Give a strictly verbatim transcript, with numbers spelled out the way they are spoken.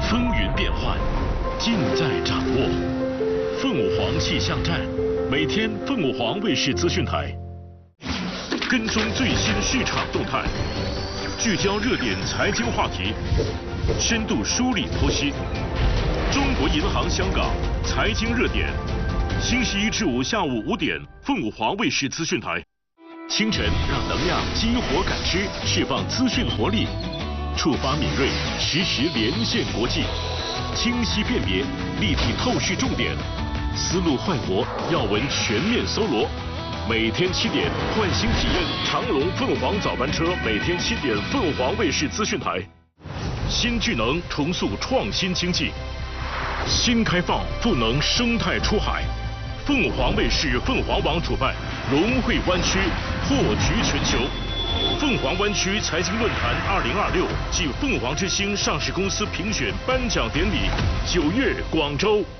风云变幻，尽在掌握。凤舞凰气象站，每天凤舞凰卫视资讯台，跟踪最新市场动态，聚焦热点财经话题，深度梳理剖析。中国银行香港财经热点，星期一至五下午五点，凤舞凰卫视资讯台。清晨让能量激活感知，释放资讯活力，触发敏锐，实时连线国际，清晰辨别，立体透视重点，思路快活，要闻全面搜罗。每天七点换新体验长龙凤凰早班车，每天七点凤凰卫视资讯台。新智能重塑创新经济，新开放赋能生态出海。凤凰卫视凤凰网主办龙汇湾区破局全球凤凰湾区财经论坛二零二六暨凤凰之星上市公司评选颁奖典礼，九月广州。